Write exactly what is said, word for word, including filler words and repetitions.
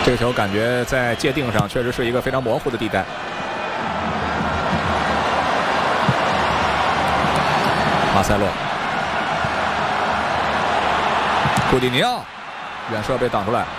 这个球感觉在界定上确实是一个非常模糊的地带。马塞洛、库蒂尼奥远射被挡出来。